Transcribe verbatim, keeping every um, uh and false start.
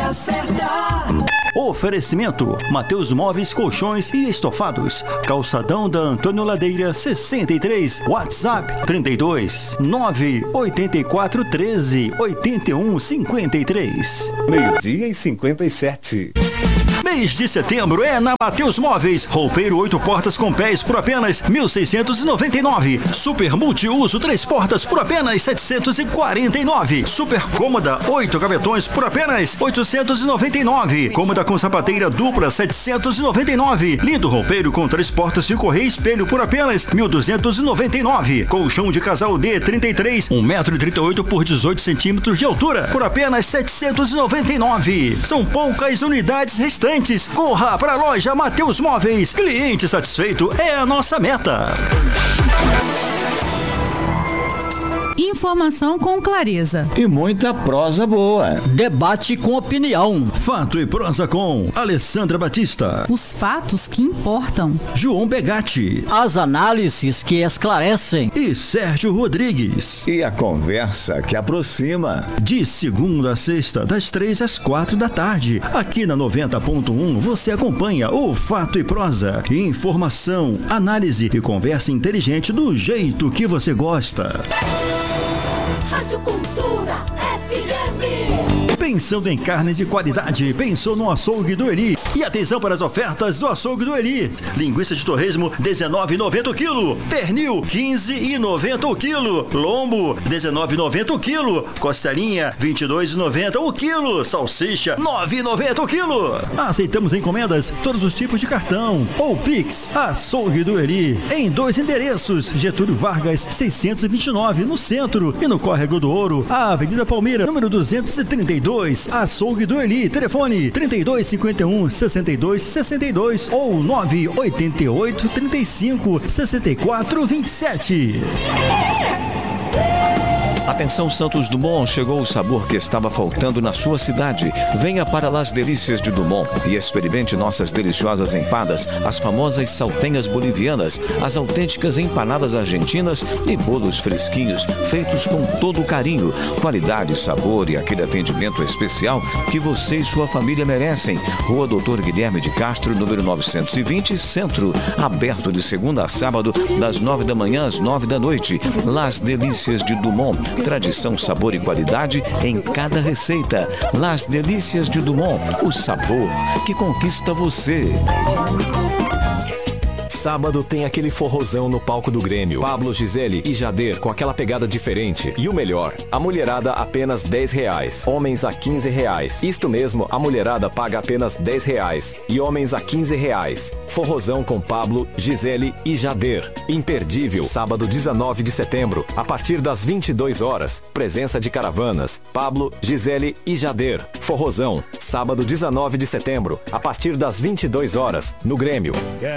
hora certa. Oferecimento: Mateus Móveis, Colchões e Estofados. Calçadão da Antônio Ladeira sessenta e três. WhatsApp trinta e dois, nove oito quatro, treze, oitenta e um, cinquenta e três. Meio-dia e cinquenta e sete. Mês de setembro é na Mateus Móveis. Roupeiro oito portas com pés por apenas mil seiscentos e noventa e nove. Super multiuso três portas por apenas setecentos e quarenta e nove. Super cômoda oito gavetões por apenas oitocentos e noventa e nove. Cômoda com sapateira dupla setecentos e noventa e nove. Lindo roupeiro com três portas de correia e espelho por apenas mil duzentos e noventa e nove. Colchão de casal D trinta e três, um metro e trinta e oito por dezoito centímetros de altura por apenas setecentos e noventa e nove. São poucas unidades restantes. Corra para a loja Mateus Móveis. Cliente satisfeito é a nossa meta. Informação com clareza e muita prosa boa. Debate com opinião. Fato e prosa com Alessandra Batista. Os fatos que importam. João Begatti. As análises que esclarecem. E Sérgio Rodrigues. E a conversa que aproxima. De segunda a sexta, das três às quatro da tarde. Aqui na noventa ponto um você acompanha o Fato e Prosa. Informação, análise e conversa inteligente do jeito que você gosta. Rádio Cultura F M. Pensando em carne de qualidade, pensou no Açougue do Eli. E atenção para as ofertas do Açougue do Eli. Linguiça de torresmo, dezenove reais e noventa centavos o quilo. Pernil, quinze reais e noventa centavos o quilo. Lombo, dezenove reais e noventa centavos o quilo. Costelinha, vinte e dois reais e noventa centavos o quilo. Salsicha, nove reais e noventa centavos o quilo. Aceitamos encomendas, todos os tipos de cartão. Ou Pix, Açougue do Eli. Em dois endereços, Getúlio Vargas, seiscentos e vinte e nove, no centro. E no Córrego do Ouro, a Avenida Palmeira, número duzentos e trinta e dois. Açougue do Eli. Telefone trinta e dois, cinquenta e um, sessenta e dois, sessenta e dois ou nove oito oito, trinta e cinco, sessenta e quatro, vinte e sete. Atenção Santos Dumont, chegou o sabor que estava faltando na sua cidade. Venha para Las Delícias de Dumont e experimente nossas deliciosas empadas, as famosas saltenhas bolivianas, as autênticas empanadas argentinas e bolos fresquinhos, feitos com todo carinho, qualidade, sabor e aquele atendimento especial que você e sua família merecem. Rua Doutor Guilherme de Castro, número novecentos e vinte, Centro, aberto de segunda a sábado, das nove da manhã às nove da noite. Las Delícias de Dumont. Tradição, sabor e qualidade em cada receita. Las Delícias de Dumont, o sabor que conquista você. Sábado tem aquele forrozão no palco do Grêmio. Pablo, Gisele e Jader com aquela pegada diferente. E o melhor, a mulherada apenas dez reais. Homens a quinze reais. Isto mesmo, a mulherada paga apenas dez reais. E homens a quinze reais. Forrozão com Pablo, Gisele e Jader. Imperdível. Sábado dezenove de setembro, a partir das vinte e duas horas. Presença de caravanas. Pablo, Gisele e Jader. Forrozão. Sábado dezenove de setembro, a partir das vinte e duas horas, no Grêmio.